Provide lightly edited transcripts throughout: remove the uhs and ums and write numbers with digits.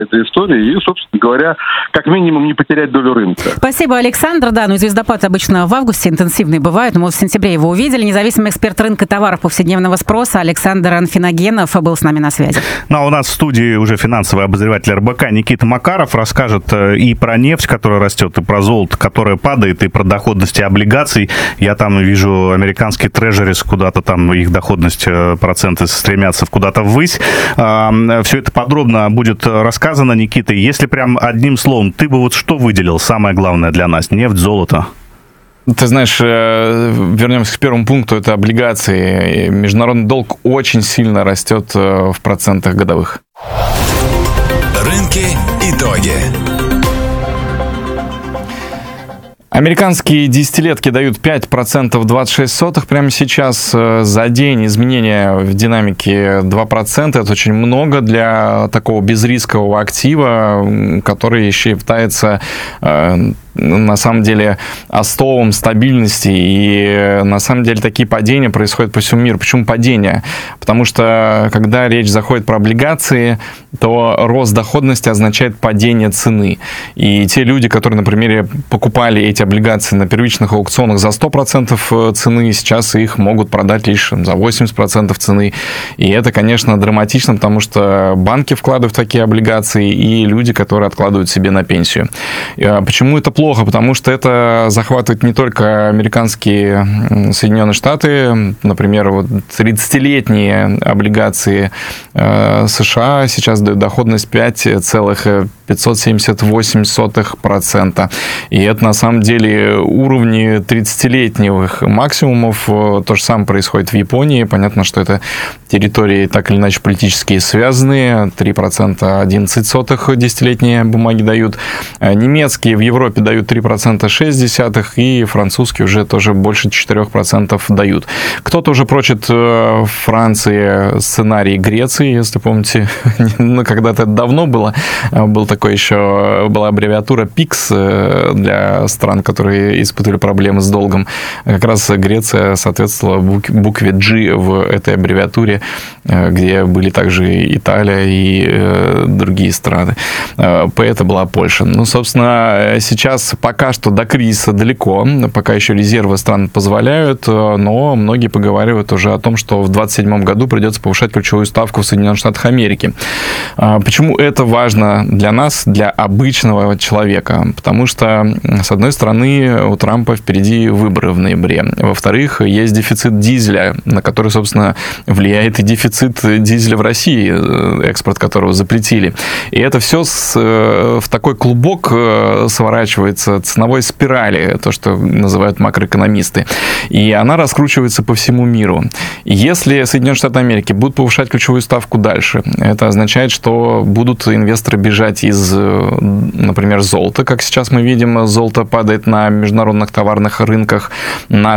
этой истории и, собственно говоря, как минимум не потерять долю рынка. Спасибо, Александр. Да, звездопад обычно в августе интенсивный бывает, мы в сентябре его увидели. Независимый эксперт рынка товаров повседневного спроса Александр Анфиногенов был с нами на связи. Ну, а у нас в студии уже финансовый обозреватель РБК Никита Макаров расскажет и про нефть, которая растет, и про золото, которое падает, и про доходности облигаций. Я там вижу американские трежерис, куда-то там их доходность, проценты стремятся куда-то ввысь. Все это подробно будет рассказано, Никита. Если прям одним словом, ты бы вот что выделил самое главное для нас? Нефть, золото? Ты знаешь, вернемся к первому пункту, это облигации. Международный долг очень сильно растет в процентах годовых. Рынки. Итоги. Американские десятилетки дают 5,26 прямо сейчас. За день изменения в динамике 2%. Это очень много для такого безрискового актива, который считается на самом деле остовом стабильности, и на самом деле такие падения происходят по всему миру. Почему падения? Потому что когда речь заходит про облигации, то рост доходности означает падение цены. И те люди, которые, например, покупали эти облигации на первичных аукционах за 100% цены, сейчас их могут продать лишь за 80% цены. И это, конечно, драматично, потому что банки вкладывают в такие облигации, и люди, которые откладывают себе на пенсию. Почему это плохо? Потому что это захватывает не только американские Соединенные Штаты, например, вот 30-летние облигации США сейчас дают доходность 5,578%. И это на самом деле уровни 30-летних максимумов. То же самое происходит в Японии. Понятно, что это территории так или иначе политически связанные. 3% 11 десятилетние бумаги дают. Немецкие в Европе дают 3,6%, и французские уже тоже больше 4% дают. Кто-то уже прочит в Франции сценарий Греции, если помните, когда-то это давно было. Была аббревиатура PIX для стран, которые испытывали проблемы с долгом. Как раз Греция соответствовала букве G в этой аббревиатуре, где были также Италия и другие страны. Это была Польша. Ну, собственно, сейчас пока что до кризиса далеко, пока еще резервы стран позволяют, но многие поговаривают уже о том, что в 2027 году придется повышать ключевую ставку в Соединенных Штатах Америки. Почему это важно для нас, для обычного человека? Потому что, с одной стороны, у Трампа впереди выборы в ноябре. Во-вторых, есть дефицит дизеля, на который, собственно, влияет и дефицит дизеля в России, экспорт которого запретили. И это все в такой клубок сворачивается ценовой спирали, то, что называют макроэкономисты. И она раскручивается по всему миру. И если Соединенные Штаты Америки будут повышать ключевую ставку дальше, это означает, что будут инвесторы бежать из, например, золота. Как сейчас мы видим, золото падает на международных товарных рынках на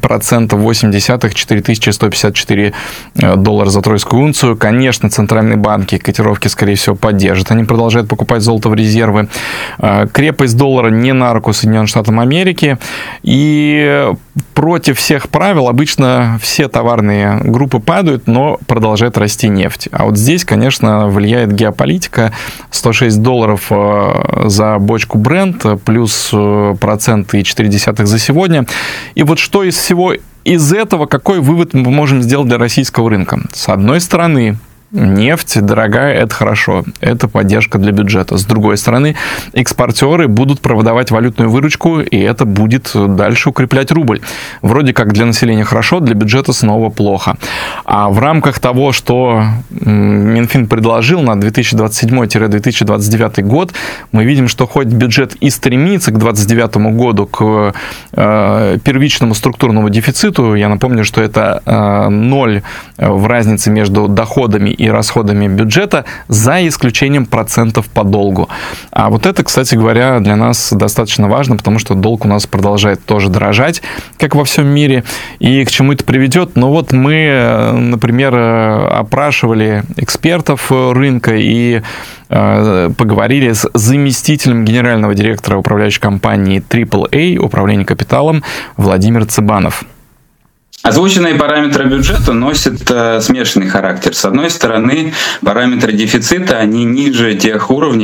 3,8%, 4154 доллара за тройскую унцию. Конечно, центральные банки котировки, скорее всего, поддержат. Они продолжают покупать золото в резервы. Крепость доллара не на руку Соединенным Штатам Америки. И против всех правил обычно все товарные группы падают, но продолжает расти нефть. А вот здесь, конечно, влияет геополитика. 106 долларов за бочку Brent, плюс 1,4% за сегодня. И вот что из всего из этого, какой вывод мы можем сделать для российского рынка? С одной стороны, нефть дорогая, это хорошо, это поддержка для бюджета. С другой стороны, экспортеры будут продавать валютную выручку, и это будет дальше укреплять рубль. Вроде как для населения хорошо, для бюджета снова плохо. А в рамках того, что Минфин предложил на 2027-2029 год, мы видим, что хоть бюджет и стремится к 2029 году к первичному структурному дефициту, я напомню, что это 0 в разнице между доходами и расходами бюджета, за исключением процентов по долгу. А вот это, кстати говоря, для нас достаточно важно, потому что долг у нас продолжает тоже дорожать, как во всем мире. И к чему это приведет? Ну вот мы, например, опрашивали экспертов рынка и поговорили с заместителем генерального директора управляющей компании AAA, управления капиталом, Владимир Цыбанов. Озвученные параметры бюджета носят смешанный характер. С одной стороны, параметры дефицита, они ниже тех уровней,